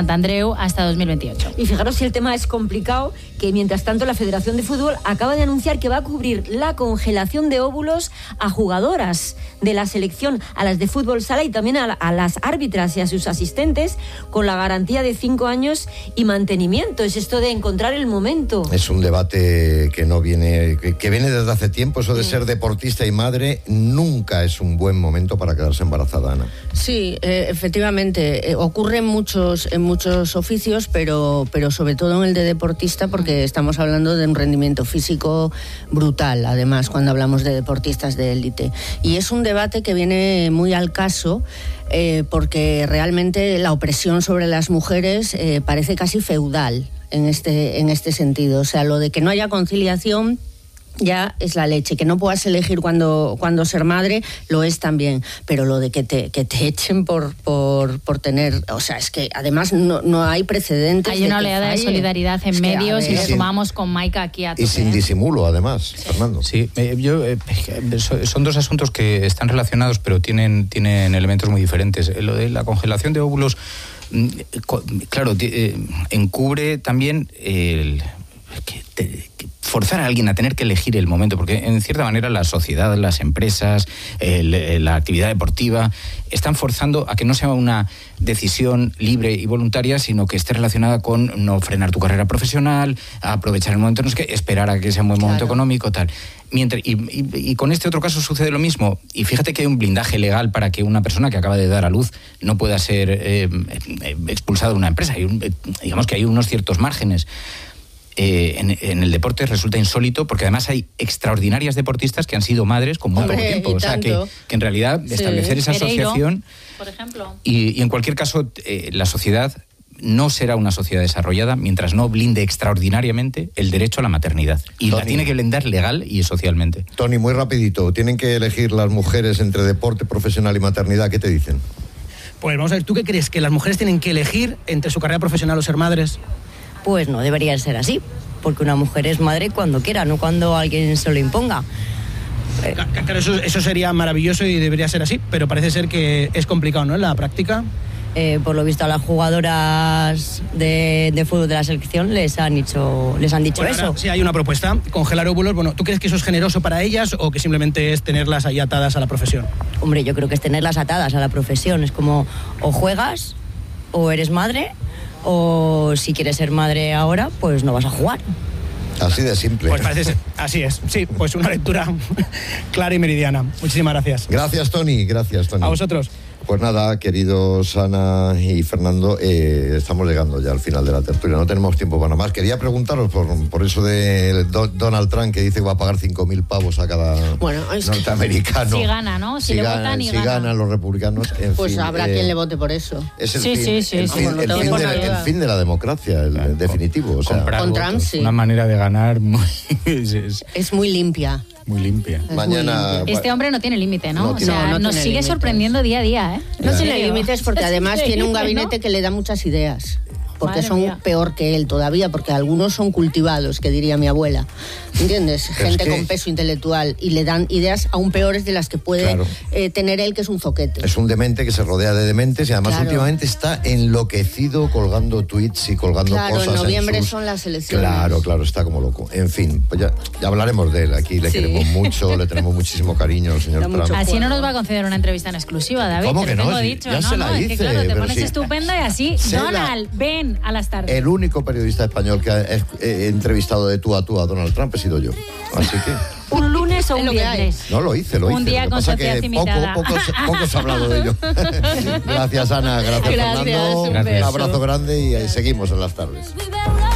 Santandreu hasta 2028. Y fijaros si el tema es complicado, que mientras tanto la Federación de Fútbol acaba de anunciar que va a cubrir la congelación de óvulos a jugadoras de la selección, a las de fútbol sala y también a las árbitras y a sus asistentes, con la garantía de 5 años y mantenimiento. Es esto de encontrar el momento. Es un debate que no viene, que viene desde hace tiempo. Eso de ser deportista y madre nunca es un buen momento para quedarse embarazada, Ana. Sí, efectivamente, ocurre en muchos oficios, pero sobre todo en el de deportista, porque estamos hablando de un rendimiento físico brutal, además, cuando hablamos de deportistas de élite. Y es un debate que viene muy al caso, porque realmente la opresión sobre las mujeres parece casi feudal en este sentido. O sea, lo de que no haya conciliación ya es la leche, que no puedas elegir cuando ser madre, lo es también, pero lo de que te echen por tener, o sea, es que además no hay precedentes. Hay una oleada de solidaridad en medios y lo sumamos con Maika aquí a tope. Y sin disimulo, además, Fernando. Sí, son dos asuntos que están relacionados, pero tienen elementos muy diferentes. Lo de la congelación de óvulos, claro, encubre también forzar a alguien a tener que elegir el momento, porque en cierta manera la sociedad, las empresas, la actividad deportiva están forzando a que no sea una decisión libre y voluntaria, sino que esté relacionada con no frenar tu carrera profesional, a aprovechar el momento, no es que esperar a que sea un buen momento económico, tal. Y con este otro caso sucede lo mismo, y fíjate que hay un blindaje legal para que una persona que acaba de dar a luz no pueda ser expulsada de una empresa. Digamos que hay unos ciertos márgenes. En el deporte resulta insólito, porque además hay extraordinarias deportistas que han sido madres con muy poco tiempo. O sea, que en realidad establecer esa asociación, por ejemplo. Y en cualquier caso, la sociedad no será una sociedad desarrollada mientras no blinde extraordinariamente el derecho a la maternidad. Y Tony, la tiene que blindar legal y socialmente. Tony, muy rapidito, tienen que elegir las mujeres entre deporte profesional y maternidad. ¿Qué te dicen? Pues vamos a ver, ¿tú qué crees? ¿Que las mujeres tienen que elegir entre su carrera profesional o ser madres? Pues no debería ser así, porque una mujer es madre cuando quiera, no cuando alguien se lo imponga. Claro, eso sería maravilloso y debería ser así, pero parece ser que es complicado, ¿no?, en la práctica. Por lo visto a las jugadoras de fútbol de la selección les han dicho eso. Sí, hay una propuesta, congelar óvulos. Bueno, ¿tú crees que eso es generoso para ellas o que simplemente es tenerlas ahí atadas a la profesión? Hombre, yo creo que es tenerlas atadas a la profesión. Es como, o juegas o eres madre, o si quieres ser madre ahora, pues no vas a jugar. Así de simple. Pues parece ser, así es. Sí, pues una lectura clara y meridiana. Muchísimas gracias. Gracias, Tony. Gracias, Tony. A vosotros. Pues nada, queridos Ana y Fernando, estamos llegando ya al final de la tertulia, no tenemos tiempo para más. Quería preguntaros por eso de Donald Trump, que dice que va a pagar 5.000 pavos a cada norteamericano. Si gana, ¿no? Si le votan y gana. Si ganan los republicanos, en pues fin, habrá quien le vote por eso. Es el fin de la democracia, el definitivo. O sea, con Trump, sí. Una manera de ganar es muy limpia. Muy limpia. Mañana. Este hombre no tiene límite, ¿no? O sea, nos sigue límites. Sorprendiendo día a día, ¿eh? No tiene límites porque además tiene un gabinete que le da muchas ideas. Porque Madre son mía. peor que él todavía, porque algunos son cultivados, que diría mi abuela. ¿Entiendes? Pero gente es que con peso intelectual y le dan ideas aún peores de las que puede tener él, que es un zoquete. Es un demente que se rodea de dementes y además últimamente está enloquecido colgando tweets y colgando cosas. En noviembre son las elecciones. Claro, está como loco. En fin, pues ya hablaremos de él. Aquí le queremos mucho, le tenemos muchísimo cariño al señor Trump. Así no nos va a conceder una entrevista en exclusiva, David. ¿Cómo te que lo no? tengo Sí, dicho. ya se la es hice, que claro, te pero pones sí. estupenda y así. Donald, ven a las tardes. El único periodista español que ha entrevistado de tú a Donald Trump he sido yo. Así que... ¿Un lunes o un viernes? No, lo hice. Un día Lo que con pasa sociedad que limitada. poco se ha hablado de ello. Gracias, Ana. Gracias, Fernando. Un beso. Un abrazo grande y seguimos en las tardes.